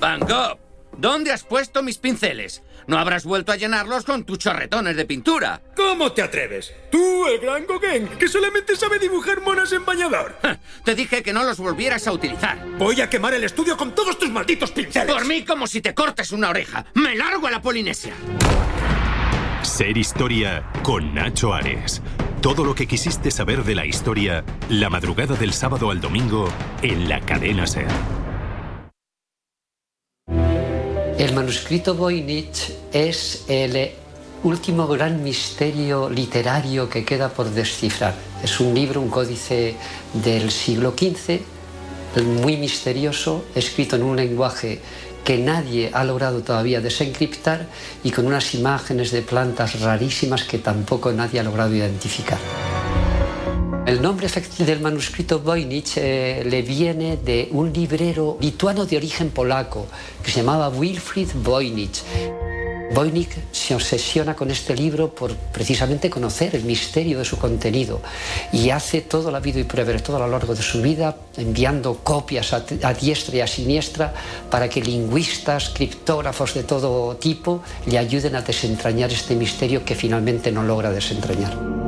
Van Gogh, ¿dónde has puesto mis pinceles? No habrás vuelto a llenarlos con tus chorretones de pintura. ¿Cómo te atreves? Tú, el gran Gauguin, que solamente sabe dibujar monas en bañador. Te dije que no los volvieras a utilizar. Voy a quemar el estudio con todos tus malditos pinceles. Por mí como si te cortes una oreja. ¡Me largo a la Polinesia! Ser Historia con Nacho Ares. Todo lo que quisiste saber de la historia, la madrugada del sábado al domingo en la cadena SER. El manuscrito Voynich es el último gran misterio literario que queda por descifrar. Es un libro, un códice del siglo XV, muy misterioso, escrito en un lenguaje que nadie ha logrado todavía desencriptar y con unas imágenes de plantas rarísimas que tampoco nadie ha logrado identificar. El nombre del manuscrito Voynich le viene de un librero lituano de origen polaco que se llamaba Wilfrid Voynich. Voynich se obsesiona con este libro por precisamente conocer el misterio de su contenido y hace todo la vida y por haber todo a lo largo de su vida enviando copias a diestra y a siniestra para que lingüistas, criptógrafos de todo tipo le ayuden a desentrañar este misterio que finalmente no logra desentrañar.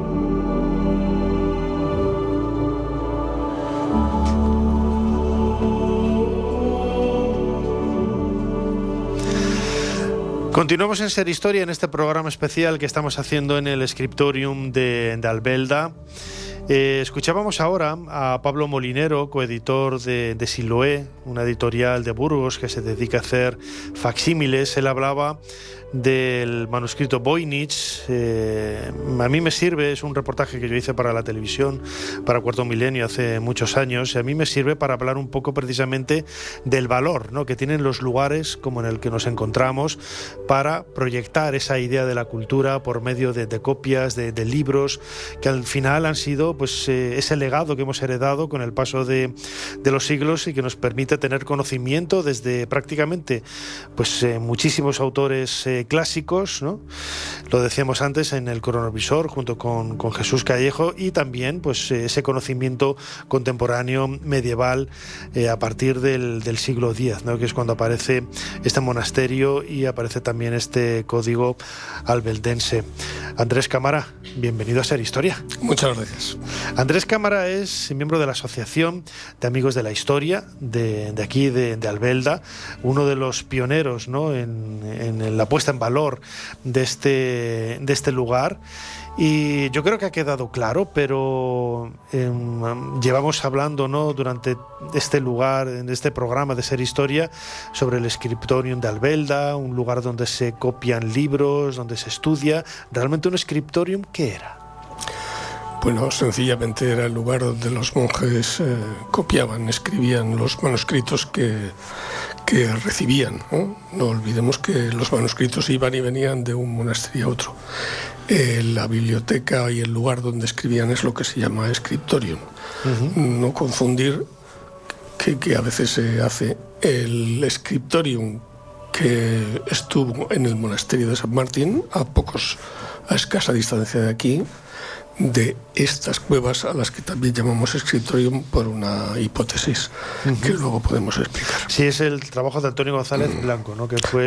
Continuamos en Ser Historia, en este programa especial que estamos haciendo en el Scriptorium de Albelda. Escuchábamos ahora a Pablo Molinero, coeditor de Siloé, una editorial de Burgos que se dedica a hacer facsímiles. Él hablaba del manuscrito Voynich. A mí me sirve, es un reportaje que yo hice para la televisión, para Cuarto Milenio hace muchos años, y a mí me sirve para hablar un poco precisamente del valor, ¿no?, que tienen los lugares como en el que nos encontramos para proyectar esa idea de la cultura por medio de copias, de libros, que al final han sido pues ese legado que hemos heredado con el paso de los siglos y que nos permite tener conocimiento desde prácticamente pues muchísimos autores clásicos, ¿no? Lo decíamos antes en el Cronovisor junto con Jesús Callejo, y también pues ese conocimiento contemporáneo medieval a partir del siglo X, ¿no?, que es cuando aparece este monasterio y aparece también este código albeldense. Andrés Cámara, bienvenido a Ser Historia. Muchas gracias. Andrés Cámara es miembro de la Asociación de Amigos de la Historia de aquí de Albelda, uno de los pioneros, ¿no?, en la puesta en valor de este lugar. Y yo creo que ha quedado claro, pero llevamos hablando, ¿no?, durante este lugar, en este programa de Ser Historia, sobre el Scriptorium de Albelda, un lugar donde se copian libros, donde se estudia. ¿Realmente un Scriptorium qué era? Bueno, sencillamente era el lugar donde los monjes copiaban, escribían los manuscritos que recibían, ¿no? No olvidemos que los manuscritos iban y venían de un monasterio a otro. La biblioteca y el lugar donde escribían es lo que se llama Scriptorium. No confundir que a veces se hace el Scriptorium que estuvo en el monasterio de San Martín, a escasa distancia de aquí, de estas cuevas a las que también llamamos Scriptorium por una hipótesis que luego podemos explicar. Sí, es el trabajo de Antonio González Blanco, ¿no?, que fue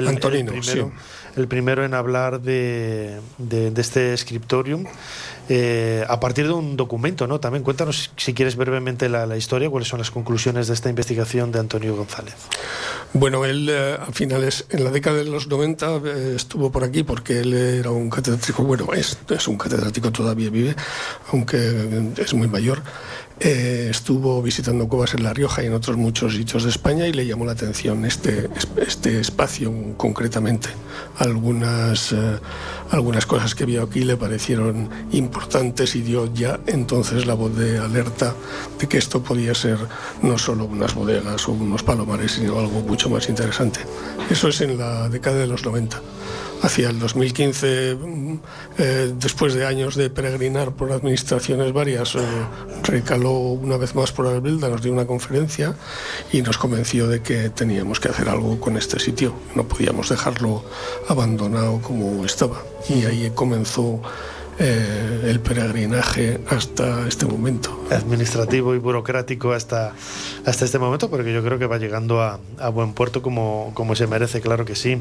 el primero en hablar de este Scriptorium a partir de un documento, ¿no? También cuéntanos, si quieres, brevemente la historia, cuáles son las conclusiones de esta investigación de Antonio González. Bueno, él a finales, en la década de los 90 estuvo por aquí porque él era un catedrático, bueno, es un catedrático, todavía vive, aunque es muy mayor. Estuvo visitando cuevas en La Rioja y en otros muchos sitios de España y le llamó la atención este espacio concretamente. Algunas cosas que vio aquí le parecieron importantes y dio ya entonces la voz de alerta de que esto podía ser no solo unas bodegas o unos palomares, sino algo mucho más interesante. Eso es en la década de los 90. Hacia el 2015, después de años de peregrinar por administraciones varias, recaló una vez más por Albelda, nos dio una conferencia y nos convenció de que teníamos que hacer algo con este sitio. No podíamos dejarlo abandonado como estaba. Y ahí comenzó el peregrinaje hasta este momento. Administrativo y burocrático hasta este momento, porque yo creo que va llegando a buen puerto como se merece, claro que sí.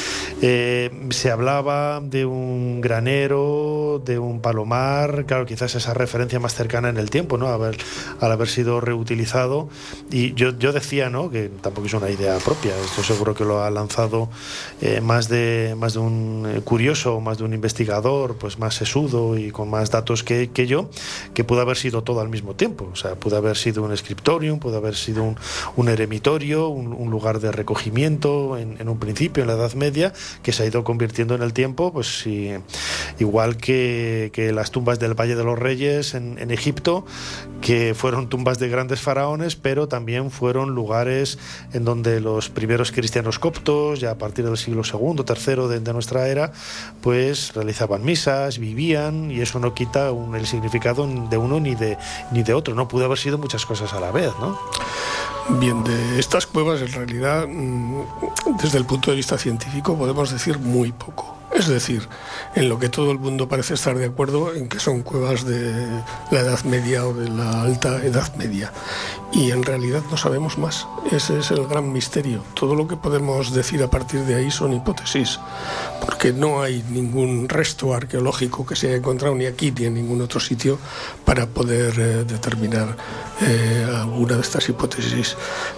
Se hablaba de un granero, de un palomar, claro, quizás esa referencia más cercana en el tiempo, ¿no? Al haber sido reutilizado. Y yo decía, ¿no?, que tampoco es una idea propia, esto seguro que lo ha lanzado más de un curioso, más de un investigador, pues más sesudo y con más datos que yo, que pudo haber sido todo al mismo tiempo. O sea, pudo haber sido un scriptorium, pudo haber sido un eremitorio, un lugar de recogimiento en un principio, en la Edad Media, que se ha ido convirtiendo en el tiempo, pues sí, igual que las tumbas del Valle de los Reyes en Egipto, que fueron tumbas de grandes faraones, pero también fueron lugares en donde los primeros cristianos coptos, ya a partir del siglo II, III de nuestra era, pues realizaban misas, vivían, y eso no quita el significado de uno ni de otro, ¿no? Pudo haber sido muchas cosas a la vez, ¿no? Bien, de estas cuevas, en realidad, desde el punto de vista científico, podemos decir muy poco. Es decir, en lo que todo el mundo parece estar de acuerdo en que son cuevas de la Edad Media o de la Alta Edad Media. Y en realidad no sabemos más. Ese es el gran misterio. Todo lo que podemos decir a partir de ahí son hipótesis, porque no hay ningún resto arqueológico que se haya encontrado ni aquí ni en ningún otro sitio para poder determinar alguna de estas hipótesis.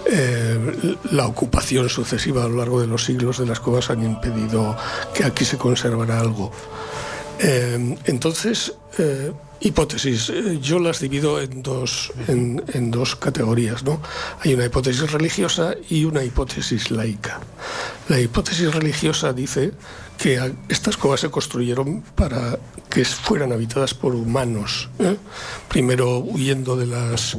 La ocupación sucesiva a lo largo de los siglos de las cuevas han impedido que aquí se conservara algo. Entonces, hipótesis, yo las divido en dos categorías, ¿no? Hay una hipótesis religiosa y una hipótesis laica. La hipótesis religiosa dice que estas cuevas se construyeron para que fueran habitadas por humanos, primero huyendo de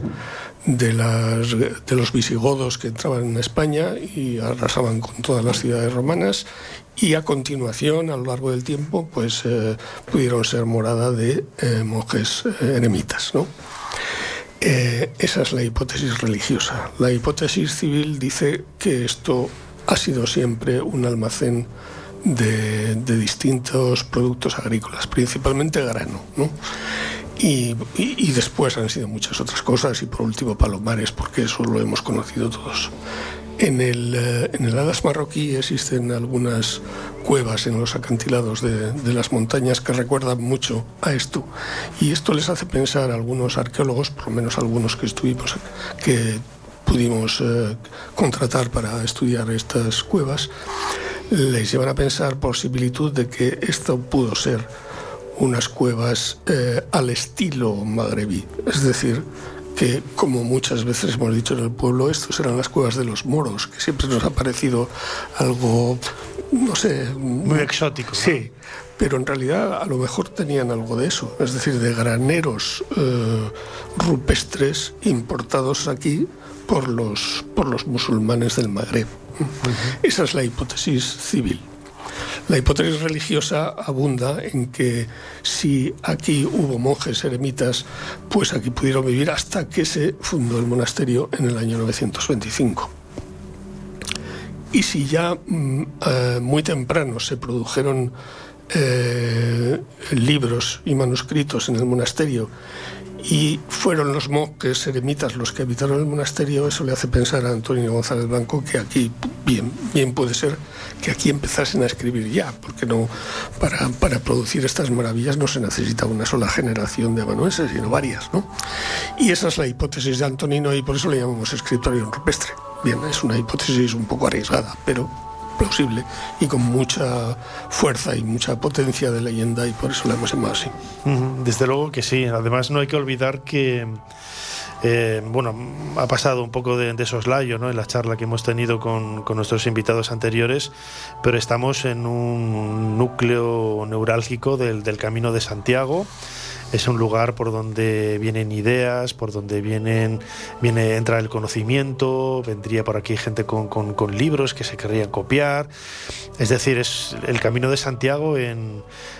los visigodos que entraban en España y arrasaban con todas las ciudades romanas, y a continuación, a lo largo del tiempo, pues pudieron ser morada de monjes eremitas, ¿no? Esa es la hipótesis religiosa. La hipótesis civil dice que esto ha sido siempre un almacén de distintos productos agrícolas, principalmente grano, ¿no? Y después han sido muchas otras cosas, y por último palomares, porque eso lo hemos conocido todos. En el Adas marroquí existen algunas cuevas en los acantilados de las montañas que recuerdan mucho a esto, y esto les hace pensar a algunos arqueólogos, por lo menos algunos que pudimos contratar para estudiar estas cuevas, les llevan a pensar por similitud de que esto pudo ser unas cuevas al estilo magrebí, es decir, que, como muchas veces hemos dicho en el pueblo, estos eran las cuevas de los moros, que siempre nos ha parecido algo, no sé, muy exótico, ¿no? Sí, pero en realidad a lo mejor tenían algo de eso, es decir, de graneros rupestres importados aquí por los musulmanes del Magreb. Esa es la hipótesis civil. La hipótesis religiosa abunda en que si aquí hubo monjes eremitas, pues aquí pudieron vivir hasta que se fundó el monasterio en el año 925. Y si ya muy temprano se produjeron libros y manuscritos en el monasterio y fueron los monjes eremitas los que habitaron el monasterio, eso le hace pensar a Antonio González Blanco que aquí bien puede ser que aquí empezasen a escribir ya, porque no, para producir estas maravillas no se necesita una sola generación de amanuenses, sino varias, ¿no? Y esa es la hipótesis de Antonino, y por eso le llamamos scriptorium rupestre. Bien, es una hipótesis un poco arriesgada, pero plausible y con mucha fuerza y mucha potencia de leyenda, y por eso la hemos llamado así. Desde luego que sí. Además, no hay que olvidar que ha pasado un poco de soslayo, ¿no?, en la charla que hemos tenido con nuestros invitados anteriores, pero estamos en un núcleo neurálgico del Camino de Santiago, es un lugar por donde vienen ideas, por donde entra el conocimiento, vendría por aquí gente con libros que se querrían copiar. Es decir, es el Camino de Santiago en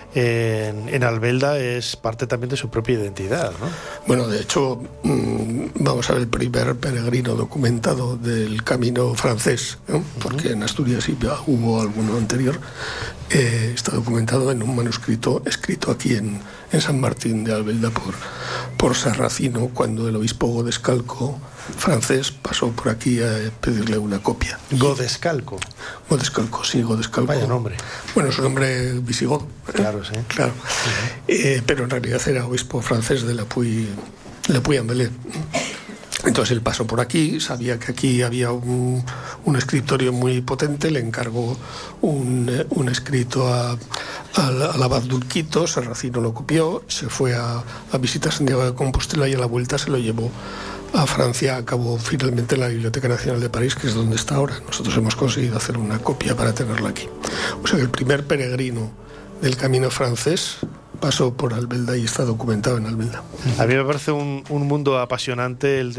Albelda es parte también de su propia identidad, ¿no? Bueno, de hecho, vamos a ver el primer peregrino documentado del camino francés, ¿no? Porque en Asturias sí ya hubo alguno anterior. Está documentado en un manuscrito escrito aquí en San Martín de Albelda por Sarracino, cuando el obispo Godescalco francés pasó por aquí a pedirle una copia. Godescalco. Godescalco, sí, Godescalco. Vaya nombre. Bueno, es un nombre visigodo. Claro, sí. Claro. Pero en realidad era obispo francés de la Puy-en-Velay. Entonces él pasó por aquí, sabía que aquí había un escritorio muy potente, le encargó un escrito al abad Dulquito, Sarracino lo copió, se fue a visitar Santiago de Compostela y a la vuelta se lo llevó a Francia, acabó finalmente en la Biblioteca Nacional de París, que es donde está ahora. Nosotros hemos conseguido hacer una copia para tenerla aquí. O sea que el primer peregrino del camino francés pasó por Albelda y está documentado en Albelda. A mí me parece un mundo apasionante el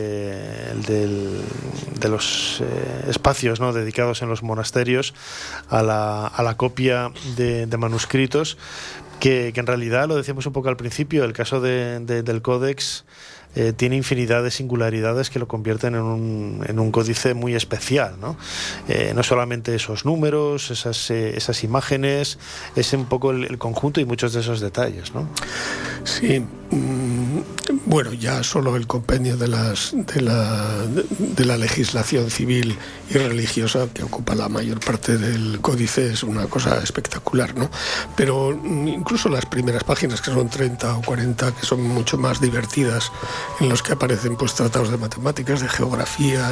de los espacios, ¿no?, dedicados en los monasterios a la copia de manuscritos, que en realidad, lo decíamos un poco al principio, el caso del Códex tiene infinidad de singularidades que lo convierten en un códice muy especial, ¿no? No solamente esos números, esas imágenes, es un poco el conjunto y muchos de esos detalles, ¿no? Sí, bueno, ya solo el compendio de la legislación civil y religiosa, que ocupa la mayor parte del códice, es una cosa espectacular, ¿no? Pero incluso las primeras páginas, que son 30 o 40, que son mucho más divertidas, en los que aparecen pues tratados de matemáticas, de geografía,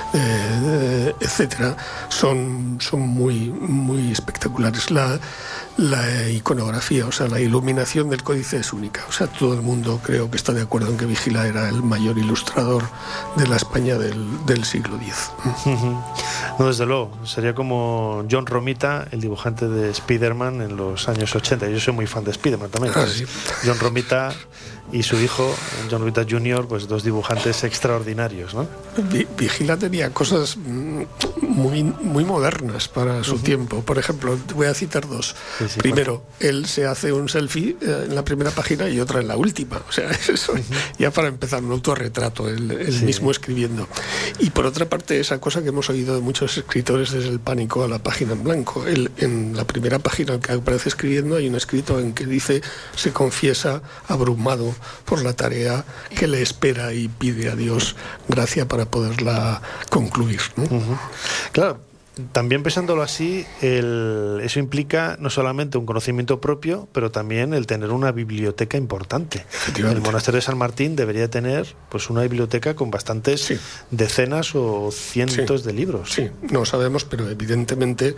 etcétera, son muy, muy espectaculares. La iconografía, o sea, la iluminación del códice es única. O sea, todo el mundo creo que está de acuerdo en que Vigila era el mayor ilustrador de la España del siglo X. No, desde luego. Sería como John Romita, el dibujante de Spider-Man en los años 80. Yo soy muy fan de Spider-Man también. Sí. John Romita y su hijo, John Romita Jr., pues dos dibujantes extraordinarios, ¿no? Vigila tenía cosas muy, muy modernas para su tiempo. Por ejemplo, voy a citar dos. Sí, primero, él se hace un selfie en la primera página y otra en la última. O sea, eso ya para empezar, un autorretrato, él mismo escribiendo. Y por otra parte, esa cosa que hemos oído de muchos escritores, desde el pánico a la página en blanco. Él, en la primera página que aparece escribiendo, hay un escrito en que dice, se confiesa abrumado por la tarea que le espera y pide a Dios gracia para poderla concluir, ¿no? Claro. También pensándolo así, eso implica no solamente un conocimiento propio, pero también el tener una biblioteca importante. El monasterio de San Martín debería tener pues una biblioteca con bastantes decenas o cientos de libros. Sí, no sabemos, pero evidentemente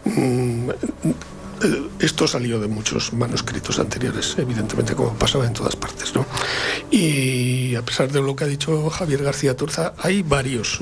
esto salió de muchos manuscritos anteriores, evidentemente, como pasaba en todas partes, ¿no? Y a pesar de lo que ha dicho Javier García Turza, hay varios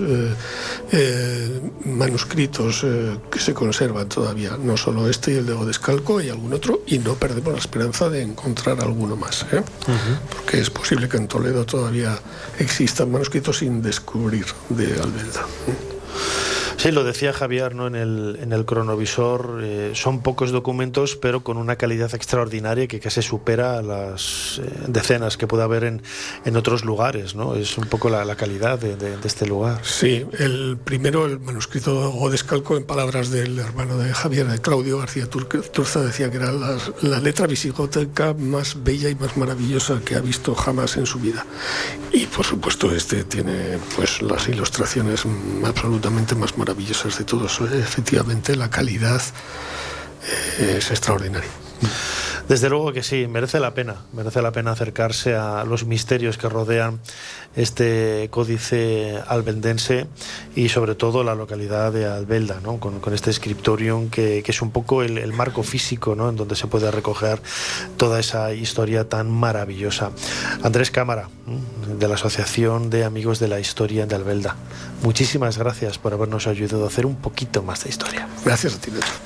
manuscritos que se conservan todavía, no solo este y el de Godescalco, y algún otro, y no perdemos la esperanza de encontrar alguno más, porque es posible que en Toledo todavía existan manuscritos sin descubrir de Albelda. Sí, lo decía Javier, ¿no?, en el cronovisor. Son pocos documentos, pero con una calidad extraordinaria que casi supera a las decenas que puede haber en otros lugares, ¿no? Es un poco la calidad de este lugar. Sí, el manuscrito Godescalco, en palabras del hermano de Javier, de Claudio García Turza, decía que era la letra visigótica más bella y más maravillosa que ha visto jamás en su vida. Y por supuesto este tiene pues las ilustraciones absolutamente más maravillosas de todos. Efectivamente, la calidad es extraordinaria. Desde luego que sí, merece la pena acercarse a los misterios que rodean este códice albeldense y sobre todo la localidad de Albelda, ¿no?, con este scriptorium que es un poco el marco físico, ¿no?, en donde se puede recoger toda esa historia tan maravillosa. Andrés Cámara, de la Asociación de Amigos de la Historia de Albelda, muchísimas gracias por habernos ayudado a hacer un poquito más de historia. Gracias a ti, Nacho.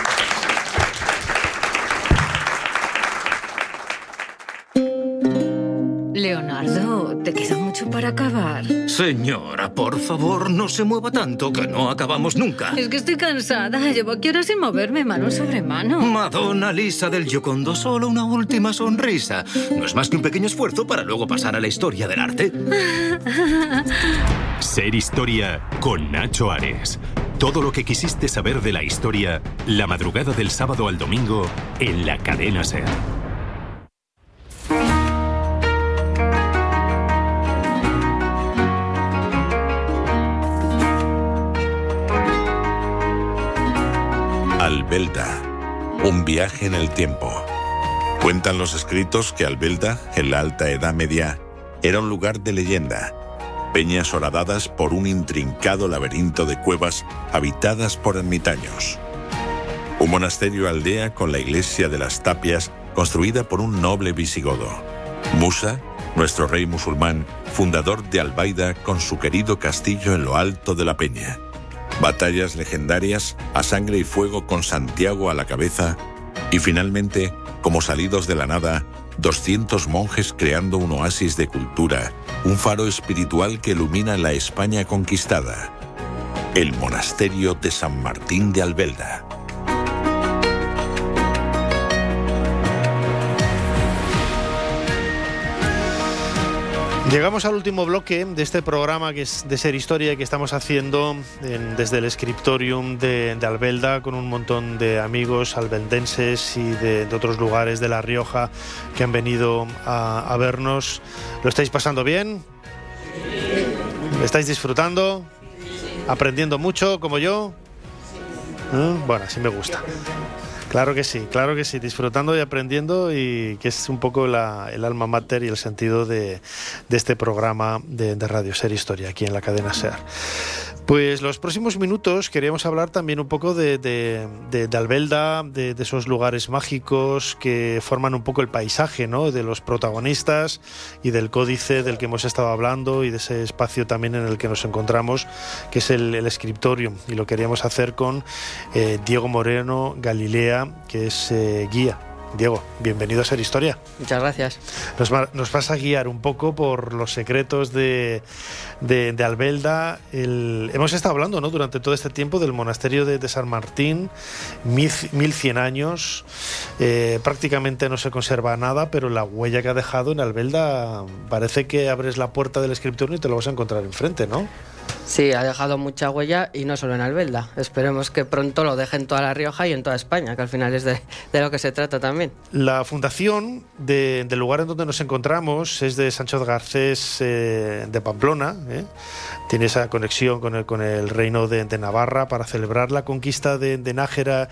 te queda mucho para acabar. Señora, por favor, no se mueva tanto, que no acabamos nunca. Es que estoy cansada. Llevo aquí horas sin moverme, mano sobre mano. Madonna Lisa del Giocondo, solo una última sonrisa. No es más que un pequeño esfuerzo para luego pasar a la historia del arte. Ser Historia con Nacho Ares. Todo lo que quisiste saber de la historia, la madrugada del sábado al domingo en la cadena SER. Albelda, un viaje en el tiempo. Cuentan los escritos que Albelda, en la Alta Edad Media, era un lugar de leyenda. Peñas horadadas por un intrincado laberinto de cuevas habitadas por ermitaños. Un monasterio aldea con la iglesia de las Tapias, construida por un noble visigodo. Musa, nuestro rey musulmán, fundador de Albaida con su querido castillo en lo alto de la peña. Batallas legendarias a sangre y fuego con Santiago a la cabeza. Y finalmente, como salidos de la nada, 200 monjes creando un oasis de cultura, un faro espiritual que ilumina la España conquistada. El monasterio de San Martín de Albelda. Llegamos al último bloque de este programa que es de Ser Historia, que estamos haciendo desde el Scriptorium de Albelda, con un montón de amigos albeldenses y de otros lugares de La Rioja que han venido a vernos. ¿Lo estáis pasando bien? ¿Estáis disfrutando? ¿Aprendiendo mucho como yo? Bueno, así me gusta. Claro que sí, disfrutando y aprendiendo, y que es un poco el alma mater y el sentido de este programa de Radio Ser Historia, aquí en la cadena SER. Pues los próximos minutos queríamos hablar también un poco de Albelda, de esos lugares mágicos que forman un poco el paisaje, ¿no? De los protagonistas y del códice del que hemos estado hablando, y de ese espacio también en el que nos encontramos, que es el Scriptorium, y lo queríamos hacer con Diego Moreno Galilea, que es guía. Diego, bienvenido a Ser Historia. Muchas gracias. Nos vas a guiar un poco por los secretos de Albelda. Hemos estado hablando, ¿no?, durante todo este tiempo del monasterio de San Martín, 1100 años. Prácticamente no se conserva nada, pero la huella que ha dejado en Albelda, parece que abres la puerta del Scriptorium y te lo vas a encontrar enfrente, ¿no? Sí, ha dejado mucha huella, y no solo en Albelda. Esperemos que pronto lo deje en toda La Rioja y en toda España, que al final es de lo que se trata también. La fundación del lugar en donde nos encontramos es de Sancho Garcés de Pamplona. Tiene esa conexión con el reino de Navarra para celebrar la conquista de Nájera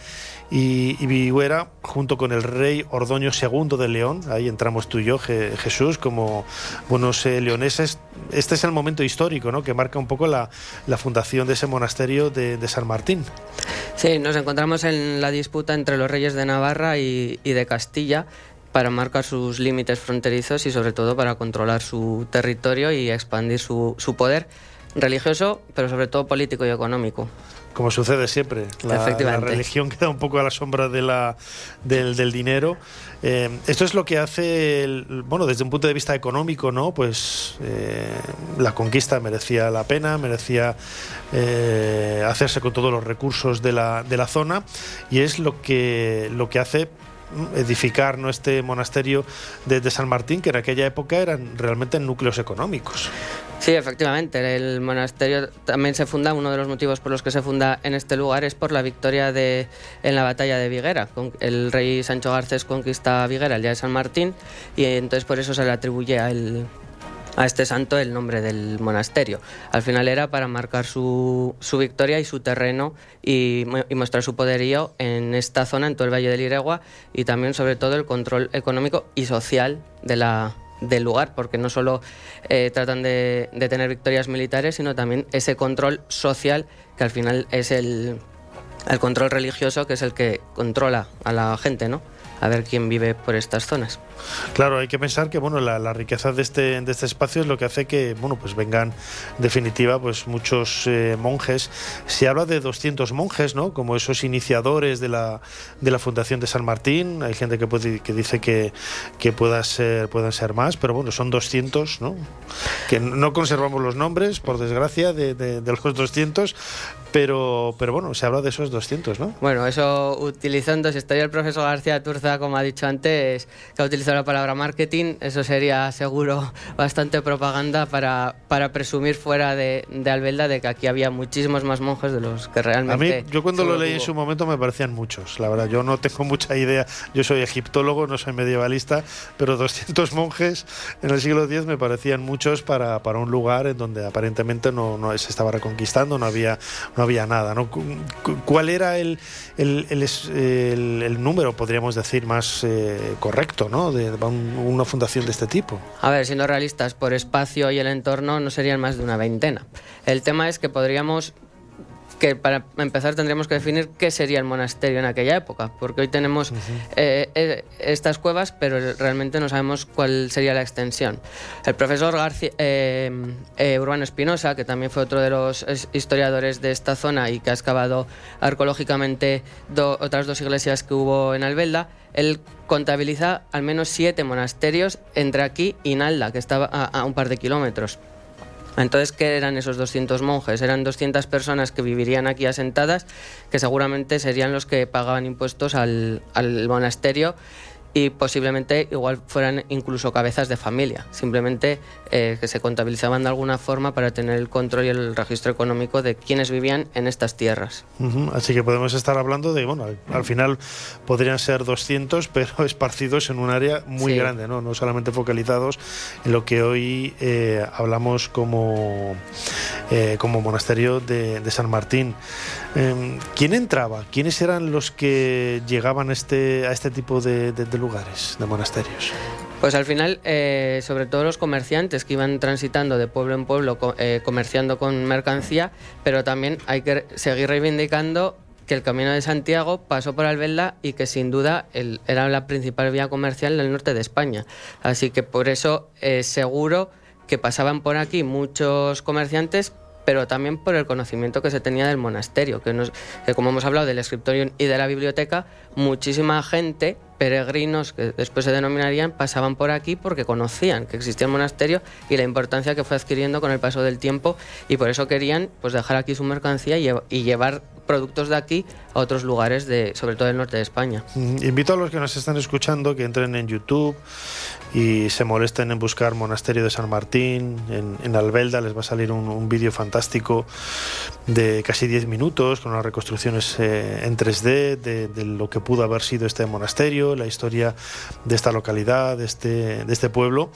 y Vigüera, junto con el rey Ordoño II de León. Ahí entramos tú y yo, Jesús, como buenos leoneses. Este es el momento histórico, ¿no?, que marca un poco la fundación de ese monasterio de San Martín. Sí, nos encontramos en la disputa entre los reyes de Navarra y de Castilla, para marcar sus límites fronterizos y sobre todo para controlar su territorio y expandir su poder religioso, pero sobre todo político y económico. Como sucede siempre, la religión queda un poco a la sombra del dinero. Esto es lo que hace, desde un punto de vista económico, ¿no? Pues la conquista merecía la pena, merecía hacerse con todos los recursos de la zona, y es lo que hace edificar, ¿no?, este monasterio de San Martín, que en aquella época eran realmente núcleos económicos. Sí, efectivamente, el monasterio también se funda, uno de los motivos por los que se funda en este lugar es por la victoria en la batalla de Viguera. El rey Sancho Garcés conquista Viguera el día de San Martín, y entonces por eso se le atribuye a este santo el nombre del monasterio. Al final era para marcar su victoria y su terreno, y mostrar su poderío en esta zona, en todo el Valle del Iregua, y también sobre todo el control económico y social del lugar, porque no solo tratan de tener victorias militares, sino también ese control social, que al final es el control religioso, que es el que controla a la gente, ¿no? a ver quién vive por estas zonas. Claro, hay que pensar que bueno, la riqueza de este espacio es lo que hace que bueno, pues vengan en definitiva pues muchos monjes. Se habla de 200 monjes, ¿no? Como esos iniciadores de la Fundación de San Martín. Hay gente que dice que puedan ser más, pero bueno, son 200, ¿no? Que no conservamos los nombres, por desgracia, de los 200, pero bueno, se habla de esos 200, ¿no? Bueno, eso utilizando, si estaría el profesor García Turza, como ha dicho antes, que ha utilizado la palabra marketing, eso sería seguro bastante propaganda para presumir fuera de Albelda de que aquí había muchísimos más monjes de los que realmente... A mí, yo cuando lo leí en su momento me parecían muchos, la verdad, yo no tengo mucha idea, yo soy egiptólogo, no soy medievalista, pero 200 monjes en el siglo X me parecían muchos para un lugar en donde aparentemente no se estaba reconquistando, no había nada, ¿no? ¿Cuál era el número, podríamos decir, más correcto, ¿no? De una fundación de este tipo? A ver, siendo realistas, por espacio y el entorno no serían más de una veintena. El tema es que para empezar tendríamos que definir qué sería el monasterio en aquella época, porque hoy tenemos estas cuevas, pero realmente no sabemos cuál sería la extensión. El profesor Urbano Espinosa, que también fue otro de los historiadores de esta zona y que ha excavado arqueológicamente otras 2 iglesias que hubo en Albelda, él contabiliza al menos 7 monasterios entre aquí y Nalda, que estaba a un par de kilómetros. Entonces, ¿qué eran esos 200 monjes? Eran 200 personas que vivirían aquí asentadas, que seguramente serían los que pagaban impuestos al monasterio y posiblemente igual fueran incluso cabezas de familia, simplemente que se contabilizaban de alguna forma para tener el control y el registro económico de quienes vivían en estas tierras. Así que podemos estar hablando de, bueno, al final podrían ser 200, pero esparcidos en un área muy grande, no solamente focalizados en lo que hoy hablamos como monasterio de San Martín. ¿Quién entraba? ¿Quiénes eran los que llegaban a este tipo de lugares, de monasterios? Pues al final, sobre todo los comerciantes que iban transitando de pueblo en pueblo, comerciando con mercancía, pero también hay que seguir reivindicando que el Camino de Santiago pasó por Albelda y que sin duda era la principal vía comercial del norte de España. Así que por eso seguro que pasaban por aquí muchos comerciantes, pero también por el conocimiento que se tenía del monasterio, que como hemos hablado del escritorium y de la biblioteca, muchísima gente, peregrinos que después se denominarían, pasaban por aquí porque conocían que existía el monasterio y la importancia que fue adquiriendo con el paso del tiempo, y por eso querían pues dejar aquí su mercancía y llevar productos de aquí a otros lugares, sobre todo del norte de España. Invito a los que nos están escuchando que entren en YouTube y se molesten en buscar Monasterio de San Martín en Albelda. Les va a salir un vídeo fantástico de casi 10 minutos con unas reconstrucciones en 3D de lo que pudo haber sido este monasterio, la historia de esta localidad, de este pueblo.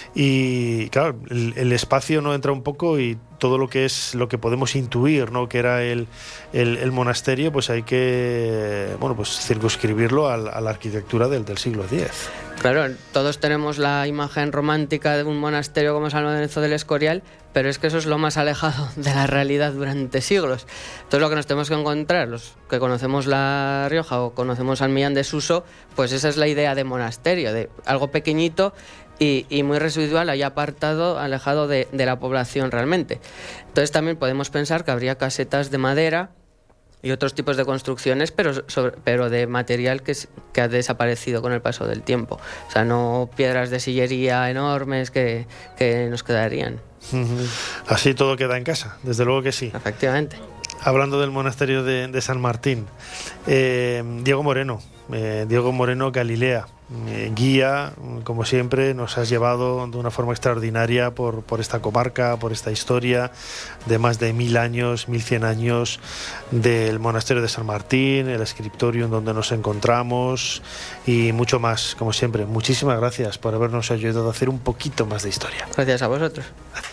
Y claro, el espacio no entra un poco, y todo lo que podemos intuir, ¿no?, que era el monasterio, pues hay que circunscribirlo a la arquitectura del siglo X. Claro, todos tenemos la imagen romántica de un monasterio como San Lorenzo del Escorial, pero es que eso es lo más alejado de la realidad durante siglos. Entonces lo que nos tenemos que encontrar, los que conocemos La Rioja o conocemos San Millán de Suso, pues esa es la idea de monasterio, de algo pequeñito y muy residual, ahí apartado, alejado de la población realmente. Entonces también podemos pensar que habría casetas de madera y otros tipos de construcciones, pero de material que ha desaparecido con el paso del tiempo. O sea, no piedras de sillería enormes que nos quedarían. Así todo queda en casa, desde luego que sí. Efectivamente. Hablando del monasterio de San Martín, Diego Moreno Galilea, guía, como siempre, nos has llevado de una forma extraordinaria por esta comarca, por esta historia de más de 1000 años, 1100 años del monasterio de San Martín, el escritorium donde nos encontramos y mucho más, como siempre. Muchísimas gracias por habernos ayudado a hacer un poquito más de historia. Gracias a vosotros. Gracias.